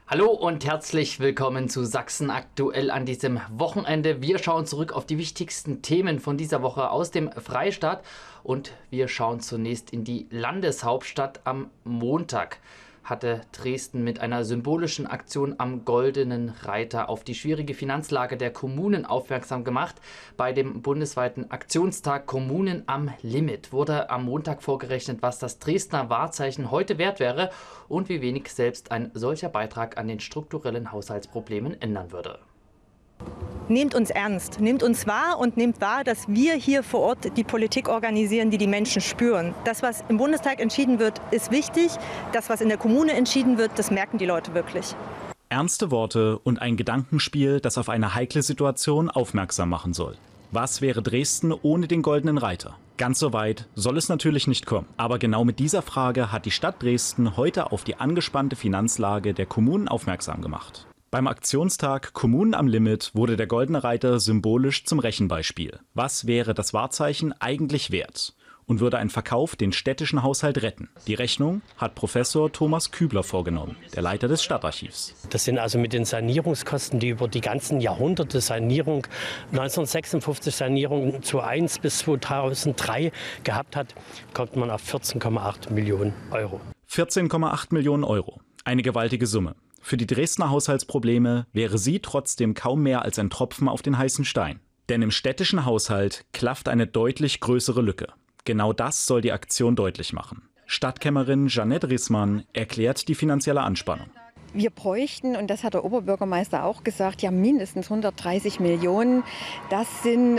Hallo und herzlich willkommen zu Sachsen aktuell an diesem Wochenende. Wir schauen zurück auf die wichtigsten Themen von dieser Woche aus dem Freistaat und wir schauen zunächst in die Landeshauptstadt. Am Montag hatte Dresden mit einer symbolischen Aktion am Goldenen Reiter auf die schwierige Finanzlage der Kommunen aufmerksam gemacht. Bei dem bundesweiten Aktionstag Kommunen am Limit wurde am Montag vorgerechnet, was das Dresdner Wahrzeichen heute wert wäre und wie wenig selbst ein solcher Beitrag an den strukturellen Haushaltsproblemen ändern würde. Nehmt uns ernst, nehmt uns wahr und nehmt wahr, dass wir hier vor Ort die Politik organisieren, die die Menschen spüren. Das, was im Bundestag entschieden wird, ist wichtig. Das, was in der Kommune entschieden wird, das merken die Leute wirklich. Ernste Worte und ein Gedankenspiel, das auf eine heikle Situation aufmerksam machen soll. Was wäre Dresden ohne den Goldenen Reiter? Ganz so weit soll es natürlich nicht kommen. Aber genau mit dieser Frage hat die Stadt Dresden heute auf die angespannte Finanzlage der Kommunen aufmerksam gemacht. Beim Aktionstag Kommunen am Limit wurde der Goldene Reiter symbolisch zum Rechenbeispiel. Was wäre das Wahrzeichen eigentlich wert? Und würde ein Verkauf den städtischen Haushalt retten? Die Rechnung hat Professor Thomas Kübler vorgenommen, der Leiter des Stadtarchivs. Das sind also mit den Sanierungskosten, die über die ganzen Jahrhunderte Sanierung, 1956 Sanierung 2001 bis 2003 gehabt hat, kommt man auf 14,8 Millionen Euro. 14,8 Millionen Euro. Eine gewaltige Summe. Für die Dresdner Haushaltsprobleme wäre sie trotzdem kaum mehr als ein Tropfen auf den heißen Stein. Denn im städtischen Haushalt klafft eine deutlich größere Lücke. Genau das soll die Aktion deutlich machen. Stadtkämmerin Jeanette Rissmann erklärt die finanzielle Anspannung. Wir bräuchten, und das hat der Oberbürgermeister auch gesagt, ja mindestens 130 Millionen. Das sind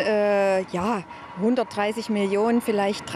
130 Millionen, vielleicht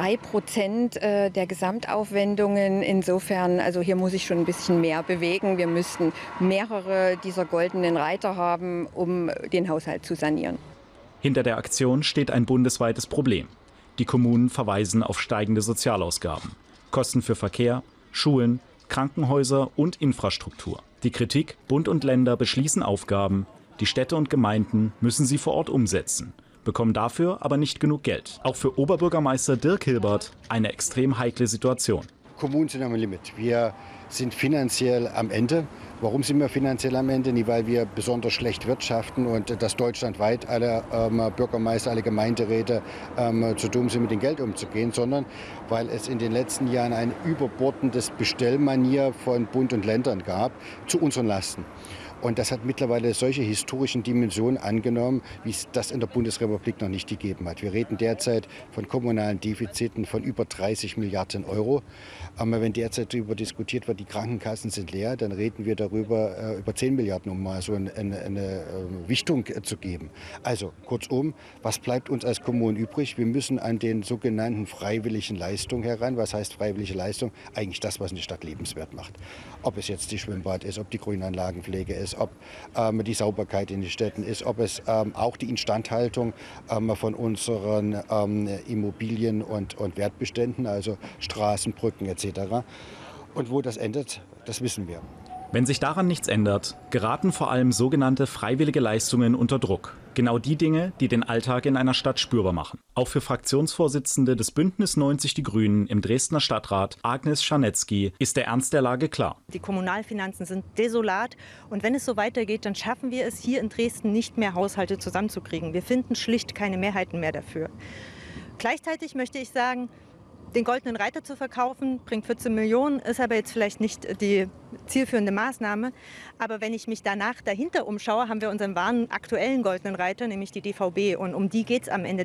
3% der Gesamtaufwendungen. Insofern, also hier muss ich schon ein bisschen mehr bewegen. Wir müssten mehrere dieser Goldenen Reiter haben, um den Haushalt zu sanieren. Hinter der Aktion steht ein bundesweites Problem. Die Kommunen verweisen auf steigende Sozialausgaben. Kosten für Verkehr, Schulen, Krankenhäuser und Infrastruktur. Die Kritik: Bund und Länder beschließen Aufgaben, die Städte und Gemeinden müssen sie vor Ort umsetzen, bekommen dafür aber nicht genug Geld. Auch für Oberbürgermeister Dirk Hilbert eine extrem heikle Situation. Kommunen sind am Limit. Wir sind finanziell am Ende. Warum sind wir finanziell am Ende? Nicht, weil wir besonders schlecht wirtschaften und dass deutschlandweit alle Bürgermeister, alle Gemeinderäte zu dumm sind, mit dem Geld umzugehen, sondern weil es in den letzten Jahren ein überbordendes Bestellmanier von Bund und Ländern gab zu unseren Lasten. Und das hat mittlerweile solche historischen Dimensionen angenommen, wie es das in der Bundesrepublik noch nicht gegeben hat. Wir reden derzeit von kommunalen Defiziten von über 30 Milliarden Euro. Aber wenn derzeit darüber diskutiert wird, die Krankenkassen sind leer, dann reden wir darüber über 10 Milliarden, um mal so eine Wichtung zu geben. Also kurzum, was bleibt uns als Kommunen übrig? Wir müssen an den sogenannten freiwilligen Leistungen heran. Was heißt freiwillige Leistung? Eigentlich das, was eine Stadt lebenswert macht. Ob es jetzt die Schwimmbad ist, ob die Grünanlagenpflege ist, ob die Sauberkeit in den Städten ist, ob es auch die Instandhaltung von unseren Immobilien und Wertbeständen, also Straßen, Brücken etc. Und wo das endet, das wissen wir. Wenn sich daran nichts ändert, geraten vor allem sogenannte freiwillige Leistungen unter Druck. Genau die Dinge, die den Alltag in einer Stadt spürbar machen. Auch für Fraktionsvorsitzende des Bündnis 90 Die Grünen im Dresdner Stadtrat, Agnes Scharnetzky, ist der Ernst der Lage klar. Die Kommunalfinanzen sind desolat und wenn es so weitergeht, dann schaffen wir es hier in Dresden nicht mehr, Haushalte zusammenzukriegen. Wir finden schlicht keine Mehrheiten mehr dafür. Gleichzeitig möchte ich sagen, den Goldenen Reiter zu verkaufen, bringt 14 Millionen, ist aber jetzt vielleicht nicht die zielführende Maßnahme. Aber wenn ich mich danach dahinter umschaue, haben wir unseren wahren aktuellen Goldenen Reiter, nämlich die DVB. Und um die geht es am Ende